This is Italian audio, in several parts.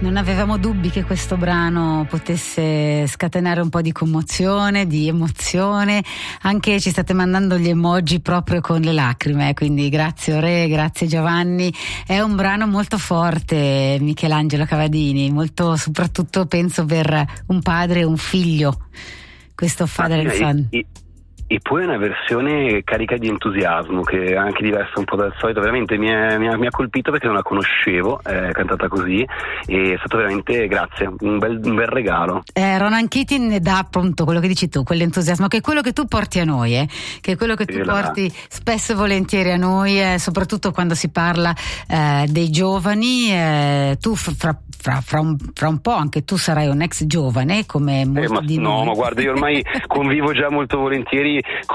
Non avevamo dubbi che questo brano potesse scatenare un po' di commozione, di emozione. Anche ci state mandando gli emoji proprio con le lacrime, quindi grazie Ore, grazie Giovanni. È un brano molto forte, Michelangelo Cavadini, molto, soprattutto penso per un padre e un figlio, questo Father and Son. E poi una versione carica di entusiasmo che è anche diversa un po' dal solito, veramente mi ha colpito perché non la conoscevo, cantata così, e è stato veramente, grazie, un bel regalo. Ronan Keating dà appunto quello che dici tu, quell'entusiasmo che è quello che tu porti a noi, che è quello che tu porti spesso e volentieri a noi, soprattutto quando si parla dei giovani. Tu fra un po' anche tu sarai un ex giovane come molti di noi. Ma guarda, io ormai convivo già molto volentieri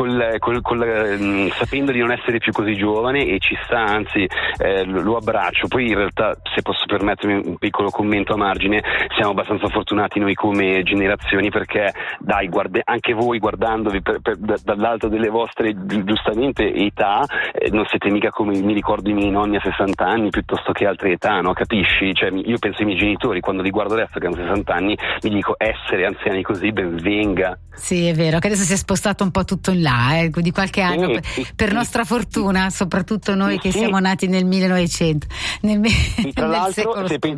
sapendo di non essere più così giovane, e ci sta, anzi lo abbraccio. Poi in realtà, se posso permettermi un piccolo commento a margine, siamo abbastanza fortunati noi come generazioni, perché dai, anche voi guardandovi dall'alto delle vostre giustamente età, non siete mica come mi ricordo i miei nonni a 60 anni piuttosto che altre età, no? Capisci? Cioè, io penso ai miei genitori, quando li guardo adesso che hanno 60 anni, mi dico, essere anziani così ben venga. Sì, è vero che adesso si è spostato un po' tutto in là, di qualche anno, per nostra fortuna, soprattutto noi che siamo nati nel 1900. Tra l'altro,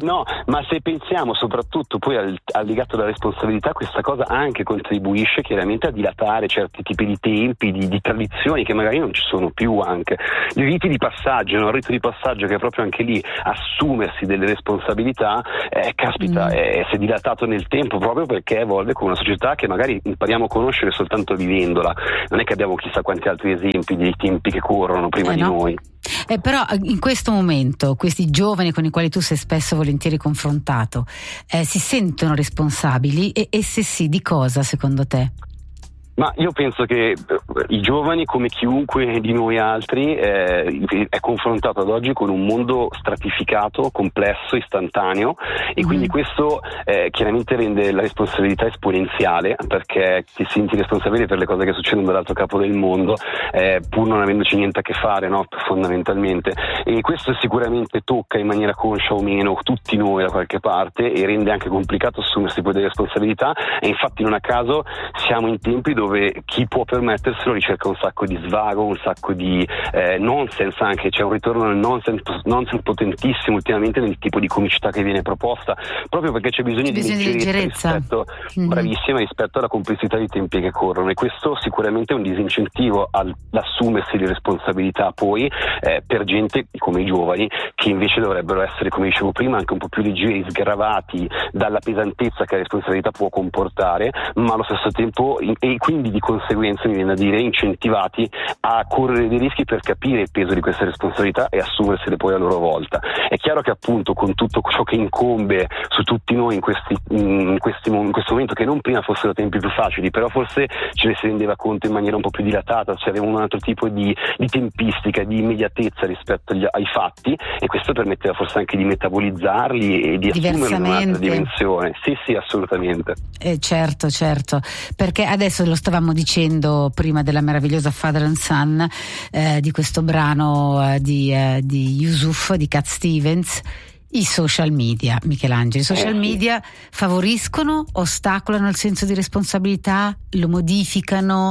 se pensiamo soprattutto poi al legato della responsabilità, questa cosa anche contribuisce chiaramente a dilatare certi tipi di tempi, di tradizioni che magari non ci sono più. Anche i riti di passaggio, un rito di passaggio che è proprio anche lì assumersi delle responsabilità, si è dilatato nel tempo proprio perché evolve con una società che magari impariamo a conoscere soltanto vivendola. Non è che abbiamo chissà quanti altri esempi dei tempi che corrono prima di noi. Però in questo momento questi giovani con i quali tu sei spesso volentieri confrontato si sentono responsabili, e se sì, di cosa secondo te? Ma io penso che i giovani, come chiunque di noi altri, è confrontato ad oggi con un mondo stratificato, complesso, istantaneo, e quindi questo chiaramente rende la responsabilità esponenziale, perché ti senti responsabile per le cose che succedono dall'altro capo del mondo, pur non avendoci niente a che fare, no? Fondamentalmente. E questo sicuramente tocca in maniera conscia o meno tutti noi da qualche parte, e rende anche complicato assumersi poi delle responsabilità, e infatti non a caso siamo in tempi dove chi può permetterselo ricerca un sacco di svago, un sacco di nonsense. Anche c'è un ritorno al nonsense potentissimo ultimamente nel tipo di comicità che viene proposta, proprio perché c'è bisogno di leggerezza bravissima rispetto alla complessità dei tempi che corrono, e questo sicuramente è un disincentivo all'assumersi le responsabilità poi per gente come i giovani, che invece dovrebbero essere, come dicevo prima, anche un po' più leggeri, sgravati dalla pesantezza che la responsabilità può comportare, ma allo stesso tempo e quindi di conseguenza mi viene da dire incentivati a correre dei rischi per capire il peso di queste responsabilità e assumersele poi a loro volta. È chiaro che appunto con tutto ciò che incombe su tutti noi in questo momento, che non prima fossero tempi più facili, però forse ce ne si rendeva conto in maniera un po' più dilatata, cioè avevamo un altro tipo di tempistica, di immediatezza rispetto ai fatti, e questo permetteva forse anche di metabolizzarli e di assumerli in un'altra dimensione. Sì, assolutamente. Certo, perché adesso lo stavamo dicendo prima della meravigliosa Father and Son, di questo brano di Yusuf, di Cat Stevens. I social media, Michelangelo, i social media favoriscono, ostacolano il senso di responsabilità, lo modificano,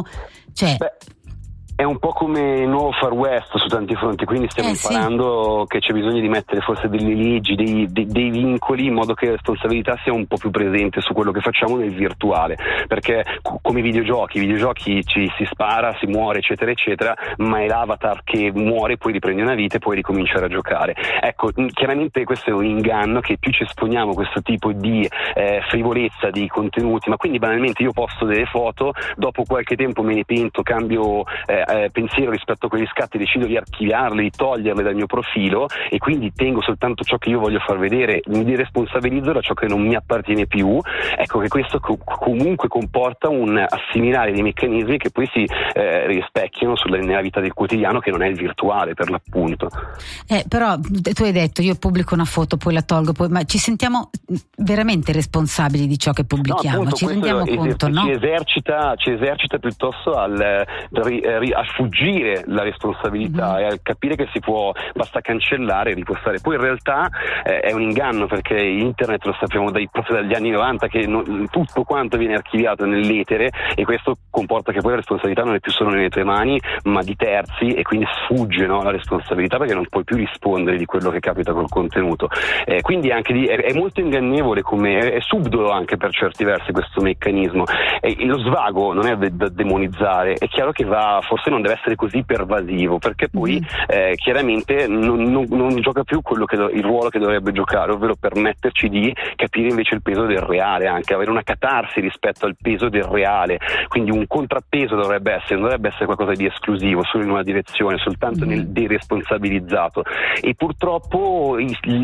È un po' come il nuovo Far West su tanti fronti, quindi stiamo imparando che c'è bisogno di mettere forse delle leggi, dei vincoli, in modo che la responsabilità sia un po' più presente su quello che facciamo nel virtuale, perché come i videogiochi ci si spara, si muore eccetera eccetera, ma è l'avatar che muore, poi riprende una vita e poi ricominciare a giocare. Ecco, chiaramente questo è un inganno, che più ci esponiamo a questo tipo di frivolezza di contenuti, ma quindi banalmente io posto delle foto, dopo qualche tempo me ne pento, cambio pensiero rispetto a quegli scatti, decido di archiviarli, di toglierli dal mio profilo, e quindi tengo soltanto ciò che io voglio far vedere, mi deresponsabilizzo da ciò che non mi appartiene più. Ecco che questo comunque comporta un assimilare dei meccanismi che poi si rispecchiano nella vita del quotidiano, che non è il virtuale per l'appunto. Però tu hai detto io pubblico una foto, poi la tolgo, ma ci sentiamo veramente responsabili di ciò che pubblichiamo? No, appunto, ci rendiamo conto, no? Ci esercita piuttosto al a fuggire la responsabilità e a capire che basta cancellare e ripostare. Poi in realtà è un inganno, perché internet lo sappiamo proprio dagli anni 90 che tutto quanto viene archiviato nell'etere, e questo comporta che poi la responsabilità non è più solo nelle tue mani ma di terzi, e quindi sfugge, no, la responsabilità, perché non puoi più rispondere di quello che capita col contenuto. Quindi anche lì è molto ingannevole, è subdolo anche per certi versi questo meccanismo. Lo svago non è da demonizzare, è chiaro che forse non deve essere così pervasivo, perché poi chiaramente non gioca più il ruolo che dovrebbe giocare, ovvero permetterci di capire invece il peso del reale, anche avere una catarsi rispetto al peso del reale, quindi un contrappeso non dovrebbe essere qualcosa di esclusivo, solo in una direzione, soltanto nel deresponsabilizzato. E purtroppo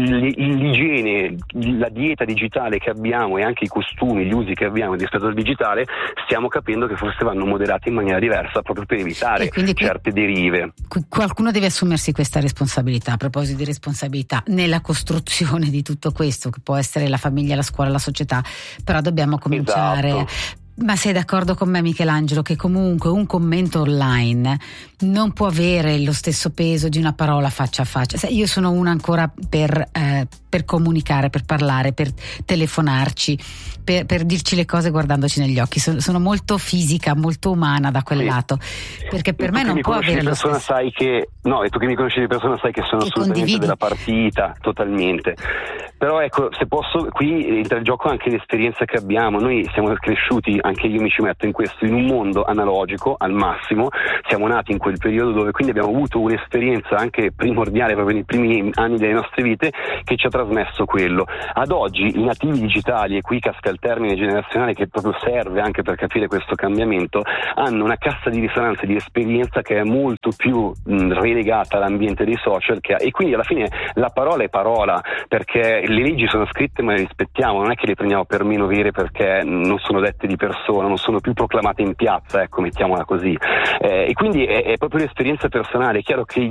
l'igiene, la dieta digitale che abbiamo e anche i costumi, gli usi che abbiamo rispetto al digitale, stiamo capendo che forse vanno moderati in maniera diversa, proprio per evitare certe derive. Qualcuno deve assumersi questa responsabilità. A proposito di responsabilità nella costruzione di tutto questo, che può essere la famiglia, la scuola, la società, però dobbiamo cominciare. Esatto. Ma sei d'accordo con me, Michelangelo, che comunque un commento online non può avere lo stesso peso di una parola faccia a faccia? Io sono una ancora per comunicare, per parlare, per telefonarci, per dirci le cose guardandoci negli occhi. Sono molto fisica, molto umana da quel lato, perché per me non può avere lo stesso. Sai che e tu che mi conosci di persona sai che sono assolutamente della partita, totalmente. Però ecco, se posso, qui entra in gioco anche l'esperienza che abbiamo. Noi siamo cresciuti, anche io mi ci metto in questo, in un mondo analogico al massimo. Siamo nati in quel periodo dove quindi abbiamo avuto un'esperienza anche primordiale proprio nei primi anni delle nostre vite, che ci ha trasmesso quello. Ad oggi i nativi digitali, e qui casca il termine generazionale che proprio serve anche per capire questo cambiamento, hanno una cassa di risonanza di esperienza che è molto più relegata all'ambiente dei social, e quindi alla fine la parola è parola, perché le leggi sono scritte ma le rispettiamo, non è che le prendiamo per meno vere perché non sono dette di persona, non sono più proclamate in piazza, ecco, mettiamola così. E quindi è proprio l'esperienza personale. È chiaro che per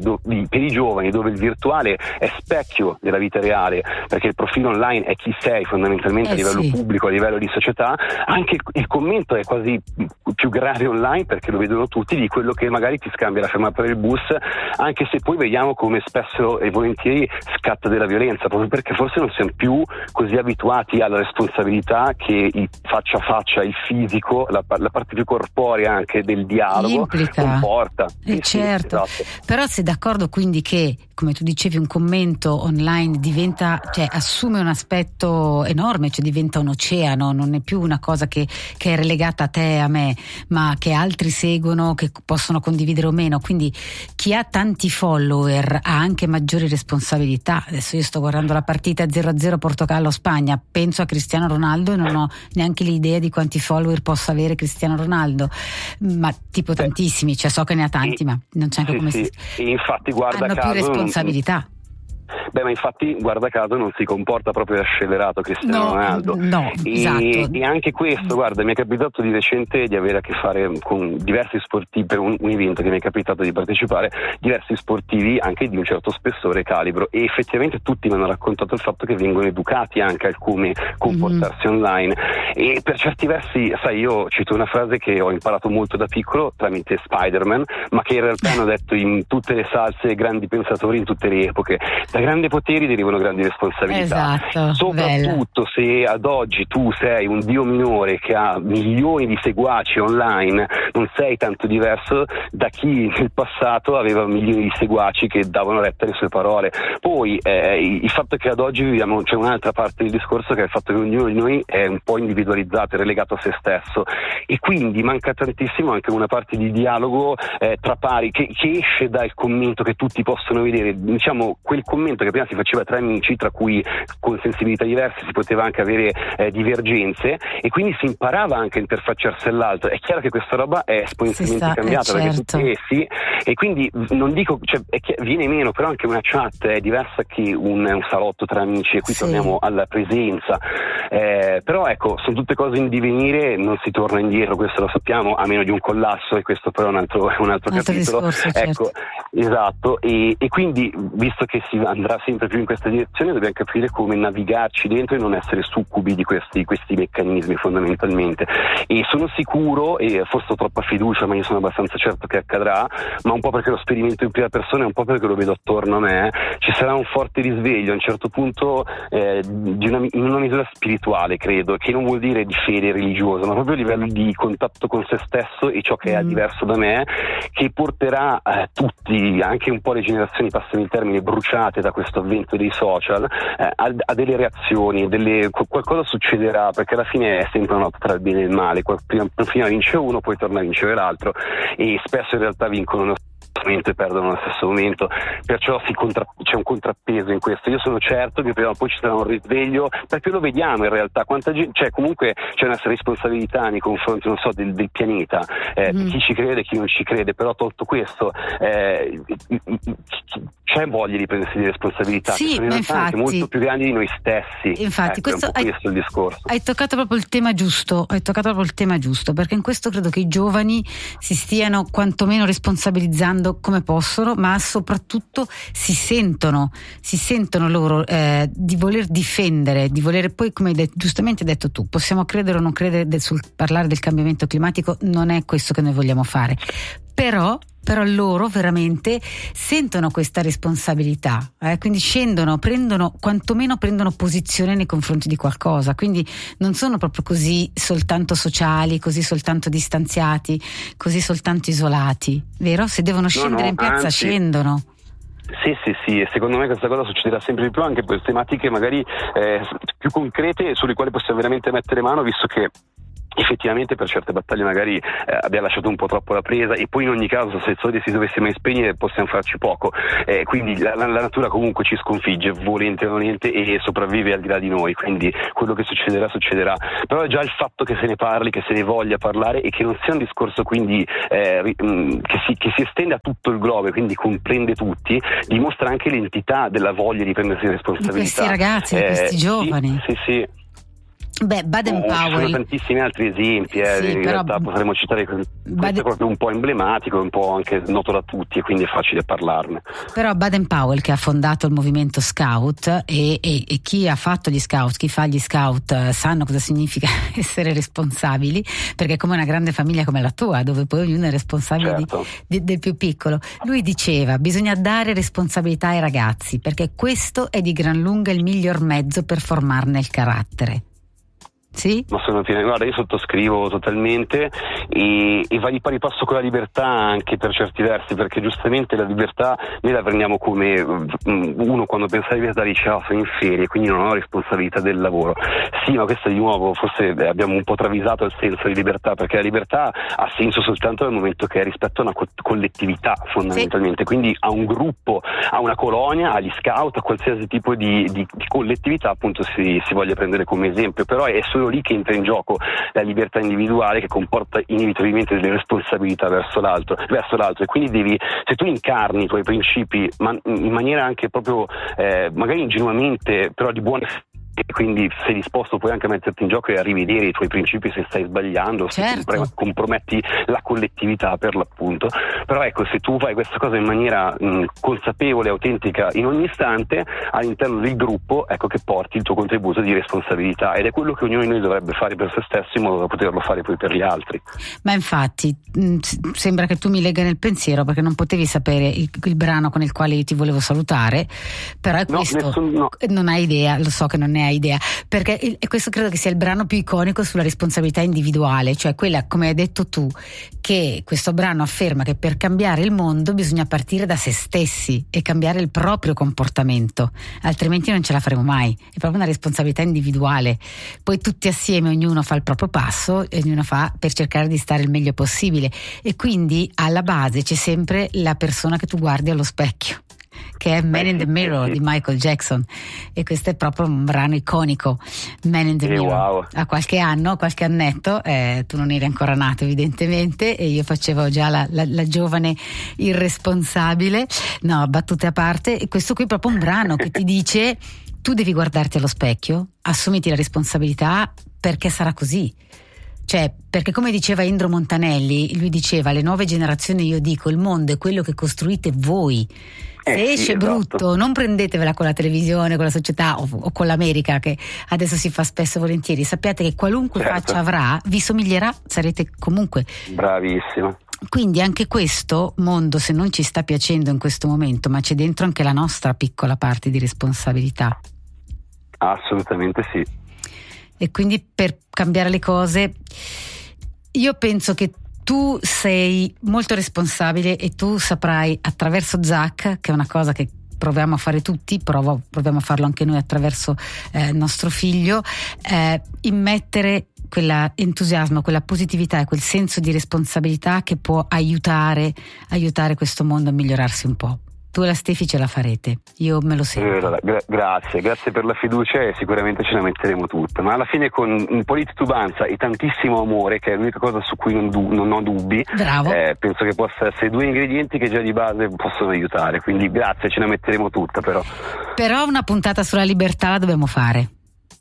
i giovani dove il virtuale è specchio della vita reale, perché il profilo online è chi sei fondamentalmente a livello pubblico, a livello di società, anche il commento è quasi più grave online, perché lo vedono tutti, di quello che magari ti scambia la fermata per il bus, anche se poi vediamo come spesso e volentieri scatta della violenza, proprio perché forse non siamo più così abituati alla responsabilità che il faccia a faccia, il fisico, la parte più corporea anche del dialogo comporta. Certo. Esatto. Però sei d'accordo quindi che, come tu dicevi, un commento online assume un aspetto enorme, diventa un oceano, non è più una cosa che è relegata a te e a me, ma che altri seguono, che possono condividere o meno. Quindi chi ha tanti follower ha anche maggiori responsabilità. Adesso io sto guardando la partita 0-0 Portogallo-Spagna, penso a Cristiano Ronaldo e non ho neanche l'idea di quanti follower possa avere Cristiano Ronaldo, ma tipo tantissimi, so che ne ha tanti, ma non c'è anche come si... E infatti hanno più responsabilità. Ma infatti guarda caso non si comporta proprio accelerato Cristiano Ronaldo. Esatto. E anche questo, guarda, mi è capitato di recente di avere a che fare con diversi sportivi, per un evento che mi è capitato di partecipare, diversi sportivi anche di un certo spessore e calibro, e effettivamente tutti mi hanno raccontato il fatto che vengono educati anche al come comportarsi online. E per certi versi, sai, io cito una frase che ho imparato molto da piccolo tramite Spider-Man, ma che in realtà hanno detto in tutte le salse grandi pensatori in tutte le epoche: da grandi poteri derivano grandi responsabilità. Esatto, soprattutto se ad oggi tu sei un dio minore che ha milioni di seguaci online, non sei tanto diverso da chi nel passato aveva milioni di seguaci che davano retta alle sue parole. Poi il fatto che ad oggi viviamo, c'è un'altra parte del discorso, che è il fatto che ognuno di noi è un po' individualizzato e relegato a se stesso, e quindi manca tantissimo anche una parte di dialogo tra pari che esce dal commento che tutti possono vedere, diciamo quel commento che prima si faceva tra amici, tra cui con sensibilità diverse si poteva anche avere divergenze, e quindi si imparava anche a interfacciarsi all'altro. È chiaro che questa roba è esponenzialmente cambiata, perché tutti e quindi non dico, viene meno, però anche una chat è diversa che un salotto tra amici, e qui torniamo alla presenza. Però ecco, sono tutte cose in divenire, non si torna indietro, questo lo sappiamo, a meno di un collasso, e questo però è un altro capitolo. Discorso, ecco, esatto, e quindi visto che si andrà va sempre più in questa direzione, dobbiamo capire come navigarci dentro e non essere succubi di questi meccanismi fondamentalmente. E sono sicuro, e forse ho troppa fiducia, ma io sono abbastanza certo che accadrà, ma un po' perché lo sperimento in prima persona e un po' perché lo vedo attorno a me, ci sarà un forte risveglio a un certo punto in una misura spirituale, credo, che non vuol dire di fede religiosa, ma proprio a livello di contatto con se stesso e ciò che è diverso da me, che porterà tutti, anche un po' le generazioni, passami il termine, bruciate da questo avvento dei social, a delle reazioni, qualcosa succederà, perché alla fine è sempre una lotta tra il bene e il male, prima vince uno, poi torna a vincere l'altro, e spesso in realtà vincono nello stesso momento e perdono nello stesso momento, perciò c'è un contrappeso in questo. Io sono certo che prima o poi ci sarà un risveglio, perché lo vediamo in realtà, quanta gente, cioè comunque c'è una responsabilità nei confronti, non so, del pianeta, chi ci crede, chi non ci crede, però tolto questo c'è voglia di prendersi le responsabilità, sì, che sono in realtà infatti, anche molto più grandi di noi stessi. Infatti, questo è il discorso. Hai toccato proprio il tema giusto, perché in questo credo che i giovani si stiano quantomeno responsabilizzando come possono, ma soprattutto si sentono loro di voler difendere, di voler, poi come giustamente hai detto tu, possiamo credere o non credere sul parlare del cambiamento climatico, non è questo che noi vogliamo fare, però loro veramente sentono questa responsabilità, quindi quantomeno prendono posizione nei confronti di qualcosa, quindi non sono proprio così soltanto sociali, così soltanto distanziati, così soltanto isolati, vero? Se devono scendere in piazza, anzi, scendono. Sì, e secondo me questa cosa succederà sempre di più anche per tematiche magari più concrete sulle quali possiamo veramente mettere mano, visto che effettivamente per certe battaglie magari abbiamo lasciato un po' troppo la presa, e poi in ogni caso se il sole si dovesse mai spegnere possiamo farci poco, quindi la natura comunque ci sconfigge volente o nolente e sopravvive al di là di noi, quindi quello che succederà, però è già il fatto che se ne parli, che se ne voglia parlare e che non sia un discorso quindi che si estende a tutto il globo e quindi comprende tutti, dimostra anche l'entità della voglia di prendersi responsabilità di questi ragazzi, di questi giovani. Sì. Beh, Baden-Powell, ci sono tantissimi altri esempi, in realtà potremmo citare questo è proprio un po' emblematico, un po' anche noto da tutti e quindi è facile parlarne. Però Baden-Powell, che ha fondato il movimento Scout e chi ha fatto gli Scout, chi fa gli Scout sanno cosa significa essere responsabili, perché è come una grande famiglia come la tua, dove poi ognuno è responsabile, certo, del più piccolo. Lui diceva: bisogna dare responsabilità ai ragazzi, perché questo è di gran lunga il miglior mezzo per formarne il carattere. Sì? Guarda, io sottoscrivo totalmente e va di pari passo con la libertà anche per certi versi, perché giustamente la libertà noi la prendiamo come uno quando pensa alla libertà dice sono in ferie quindi non ho responsabilità del lavoro. Sì, ma questo di nuovo forse abbiamo un po' travisato il senso di libertà, perché la libertà ha senso soltanto nel momento che è rispetto a una collettività fondamentalmente, sì, quindi a un gruppo, a una colonia, agli scout, a qualsiasi tipo di collettività appunto si voglia prendere come esempio, però è solo lì che entra in gioco la libertà individuale, che comporta inevitabilmente delle responsabilità verso l'altro, e quindi se tu incarni i tuoi principi in maniera anche proprio magari ingenuamente, però di buona, e quindi sei disposto poi anche a metterti in gioco e a rivedere i tuoi principi se stai sbagliando, certo, se comprometti la collettività per l'appunto. Però ecco, se tu fai questa cosa in maniera consapevole, autentica in ogni istante all'interno del gruppo, ecco che porti il tuo contributo di responsabilità, ed è quello che ognuno di noi dovrebbe fare per se stesso in modo da poterlo fare poi per gli altri. Ma infatti sembra che tu mi legga nel pensiero, perché non potevi sapere il brano con il quale io ti volevo salutare, però è questo, non hai idea, lo so che non ne hai idea, perché questo credo che sia il brano più iconico sulla responsabilità individuale, cioè quella, come hai detto tu, che questo brano afferma che per cambiare il mondo bisogna partire da se stessi e cambiare il proprio comportamento, altrimenti non ce la faremo mai. È proprio una responsabilità individuale, poi tutti assieme ognuno fa il proprio passo e ognuno fa per cercare di stare il meglio possibile, e quindi alla base c'è sempre la persona che tu guardi allo specchio, che è Man in the Mirror di Michael Jackson, e questo è proprio un brano iconico, Man in the Mirror. Wow. Ha qualche annetto, tu non eri ancora nato evidentemente, e io facevo già la giovane irresponsabile, no, battute a parte, e questo qui è proprio un brano che ti dice: tu devi guardarti allo specchio, assumiti la responsabilità, perché sarà così. Cioè, perché come diceva Indro Montanelli, lui diceva: alle nuove generazioni io dico, il mondo è quello che costruite voi. Se esce brutto, non prendetevela con la televisione, con la società o con l'America, che adesso si fa spesso e volentieri. Sappiate che qualunque faccia avrà, vi somiglierà, sarete comunque bravissimo. Quindi anche questo mondo, se non ci sta piacendo in questo momento, ma c'è dentro anche la nostra piccola parte di responsabilità. Assolutamente sì. E quindi per cambiare le cose, io penso che tu sei molto responsabile e tu saprai, attraverso Zach, che è una cosa che proviamo a fare tutti, proviamo a farlo anche noi attraverso il nostro figlio, immettere quell'entusiasmo, quella positività e quel senso di responsabilità che può aiutare questo mondo a migliorarsi un po'. Tu e la Stefi ce la farete, io me lo sento. Grazie per la fiducia, e sicuramente ce la metteremo tutta, ma alla fine con un po' di titubanza e tantissimo amore, che è l'unica cosa su cui non ho dubbi. Bravo. Penso che possa essere 2 ingredienti che già di base possono aiutare, quindi grazie, ce la metteremo tutta. Però una puntata sulla libertà la dobbiamo fare.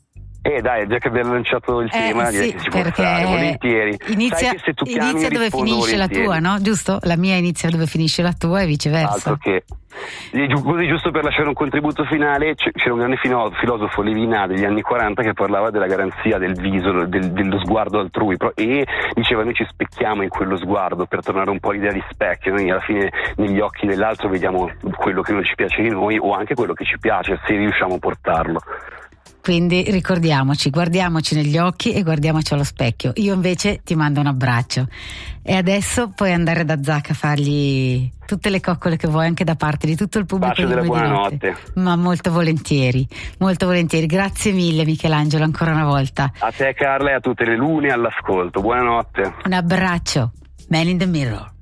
Dai, già che abbiamo lanciato il tema, direi che si può fare volentieri. Inizia dove finisce la tua, no? Giusto? La mia inizia dove finisce la tua e viceversa. Altro che. Così, giusto per lasciare un contributo finale, c'era un grande filosofo Levinas degli anni 40 che parlava della garanzia del viso, dello sguardo altrui, e diceva: noi ci specchiamo in quello sguardo per tornare un po' all'idea di specchio. Noi alla fine negli occhi dell'altro vediamo quello che non ci piace di noi, o anche quello che ci piace, se riusciamo a portarlo. Quindi ricordiamoci, guardiamoci negli occhi e guardiamoci allo specchio. Io invece ti mando un abbraccio, e adesso puoi andare da Zach a fargli tutte le coccole che vuoi, anche da parte di tutto il pubblico. Bacio della buonanotte. Ma molto volentieri. Grazie mille Michelangelo, ancora una volta. A te Carla, e a tutte le lune all'ascolto, buonanotte. Un abbraccio. Man in the Mirror.